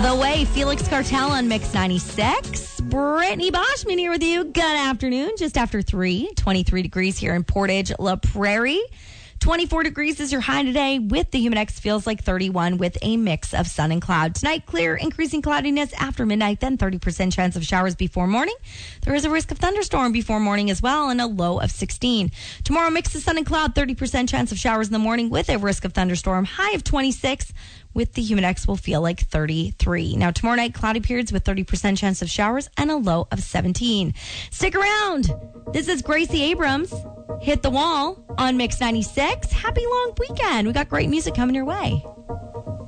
The Way, Felix Cartel on Mix 96. Brittany Boschman here with you. Good afternoon. Just after 3, 23 degrees here in Portage La Prairie. 24 degrees is your high today with the Humidex. Feels like 31 with a mix of sun and cloud. Tonight, clear, increasing cloudiness after midnight, then 30% chance of showers before morning. There is a risk of thunderstorm before morning as well, and a low of 16. Tomorrow, mix of sun and cloud, 30% chance of showers in the morning with a risk of thunderstorm, high of 26. With the Humidex will feel like 33. Now, tomorrow night, cloudy periods with 30% chance of showers and a low of 17. Stick around. This is Gracie Abrams. Hit the Wall on Mix 96. Happy long weekend. We got great music coming your way.